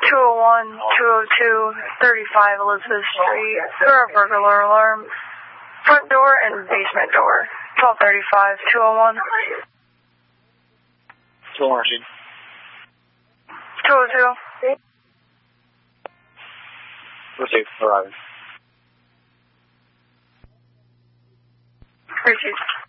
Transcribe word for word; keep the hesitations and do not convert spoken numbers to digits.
two oh one, two oh two, thirty-five Elizabeth Street for a burglar alarm. Front door and basement door. twelve thirty-five, two oh one. two oh one. two oh two. Received. Arriving. Received.